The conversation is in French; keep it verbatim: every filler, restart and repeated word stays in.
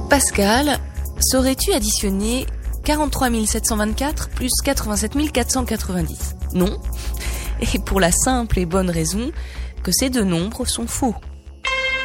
Pascal, saurais-tu additionner quarante-trois mille sept cent vingt-quatre plus quatre-vingt-sept mille quatre cent quatre-vingt-dix ? Non. Et pour la simple et bonne raison que ces deux nombres sont faux.